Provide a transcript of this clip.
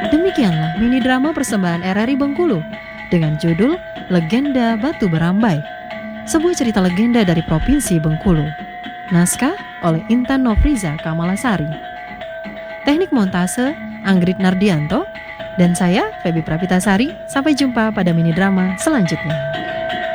Demikianlah mini drama persembahan RRI Bengkulu dengan judul Legenda Batu Berambai, sebuah cerita legenda dari Provinsi Bengkulu. Naskah oleh Intan Nofriza Kamalasari. Teknik montase Anggrit Nardianto. Dan saya, Febi Prapitasari. Sampai jumpa pada mini drama selanjutnya.